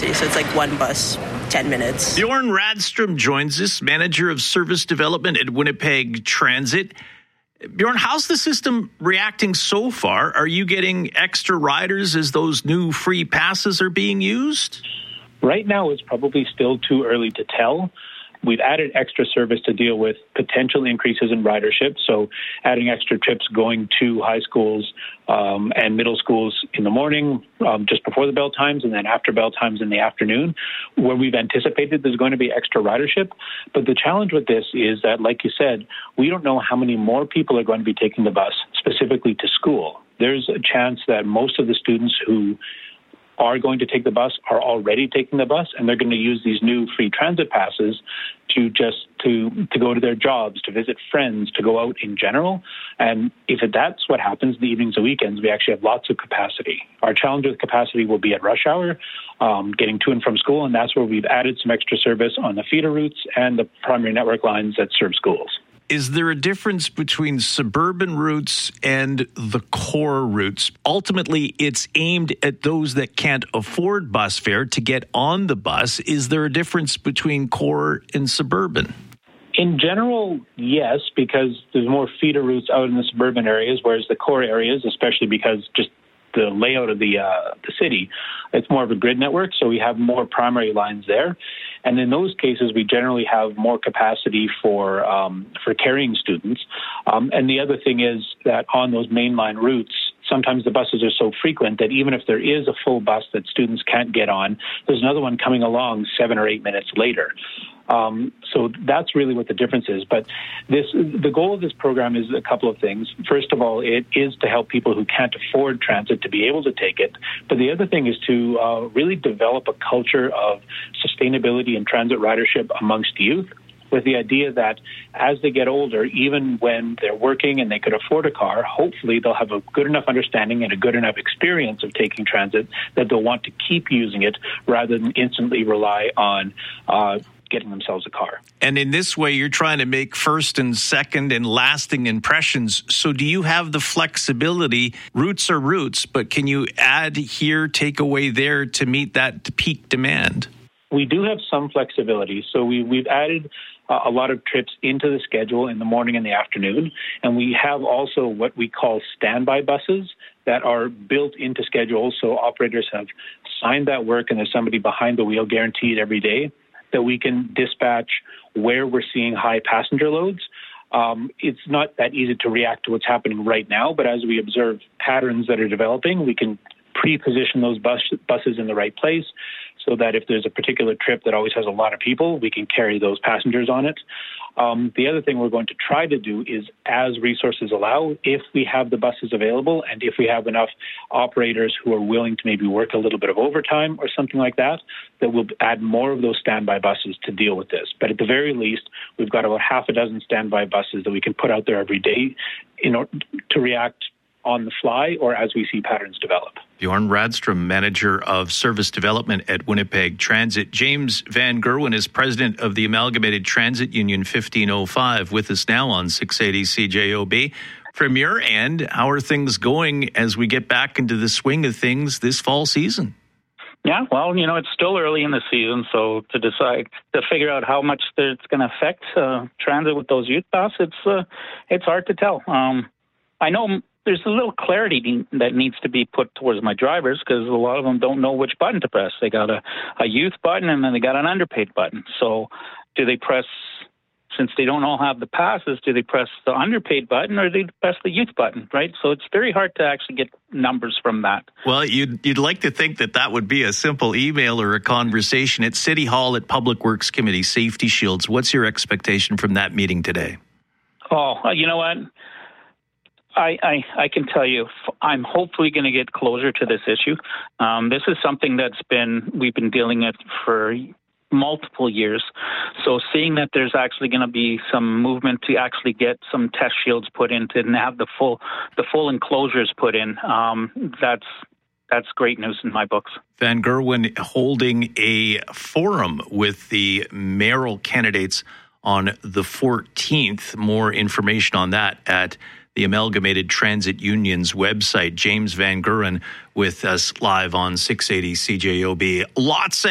University. So it's like one bus, 10 minutes. Bjorn Radstrom joins us, Manager of Service Development at Winnipeg Transit. Bjorn, how's the system reacting so far? Are you getting extra riders as those new free passes are being used? Right now, it's probably still too early to tell. We've added extra service to deal with potential increases in ridership, so adding extra trips going to high schools and middle schools in the morning, just before the bell times, and then after bell times in the afternoon, where we've anticipated there's going to be extra ridership. But the challenge with this is that, like you said, we don't know how many more people are going to be taking the bus specifically to school. There's a chance that most of the students who are going to take the bus are already taking the bus, and they're going to use these new free transit passes to go to their jobs, to visit friends, to go out in general. And if that's what happens the evenings and weekends, we actually have lots of capacity. Our challenge with capacity will be at rush hour, getting to and from school, and that's where we've added some extra service on the feeder routes and the primary network lines that serve schools. Is there a difference between suburban routes and the core routes? Ultimately, it's aimed at those that can't afford bus fare to get on the bus. Is there a difference between core and suburban? In general, yes, because there's more feeder routes out in the suburban areas, whereas the core areas, especially because just the layout of the city, it's more of a grid network, so we have more primary lines there. And in those cases, we generally have more capacity for carrying students. And the other thing is that on those mainline routes, sometimes the buses are so frequent that even if there is a full bus that students can't get on, there's another one coming along 7 or 8 minutes later. So that's really what the difference is. But the goal of this program is a couple of things. First of all, it is to help people who can't afford transit to be able to take it. But the other thing is to really develop a culture of sustainability and transit ridership amongst youth, with the idea that as they get older, even when they're working and they could afford a car, hopefully they'll have a good enough understanding and a good enough experience of taking transit that they'll want to keep using it rather than instantly rely on getting themselves a car. And in this way, you're trying to make first and second and lasting impressions. So do you have the flexibility? Routes are routes, but can you add here, take away there to meet that peak demand? We do have some flexibility. So we've added a lot of trips into the schedule in the morning and the afternoon. And we have also what we call standby buses that are built into schedules. So operators have signed that work, and there's somebody behind the wheel guaranteed every day that we can dispatch where we're seeing high passenger loads. It's not that easy to react to what's happening right now, but as we observe patterns that are developing, we can pre-position those buses in the right place so that if there's a particular trip that always has a lot of people, we can carry those passengers on it. The other thing we're going to try to do is, as resources allow, if we have the buses available and if we have enough operators who are willing to maybe work a little bit of overtime or something like that, that we'll add more of those standby buses to deal with this. But at the very least, we've got about half a dozen standby buses that we can put out there every day in order to react on the fly or as we see patterns develop. Bjorn Radstrom, Manager of Service Development at Winnipeg Transit. James Van Gerwen is President of the Amalgamated Transit Union 1505, with us now on 680 CJOB. From your end, how are things going as we get back into the swing of things this fall season? Yeah, well, it's still early in the season, so to figure out how much it's going to affect transit with those youth buses, it's hard to tell. I know there's a little clarity that needs to be put towards my drivers because a lot of them don't know which button to press. They got a youth button and then they got an underpaid button. So do they press, since they don't all have the passes, do they press the underpaid button or do they press the youth button, right? So it's very hard to actually get numbers from that. Well, you'd like to think that would be a simple email or a conversation. At City Hall at Public Works Committee, Safety Shields, what's your expectation from that meeting today? Oh, you know what? I can tell you, I'm hopefully going to get closer to this issue. This is something we've been dealing with for multiple years. So seeing that there's actually going to be some movement to actually get some test shields put in and have the full enclosures put in, that's great news in my books. Van Gerwen holding a forum with the mayoral candidates on the 14th. More information on that at the Amalgamated Transit Union's website. James Van Gerwen with us live on 680 CJOB. Lots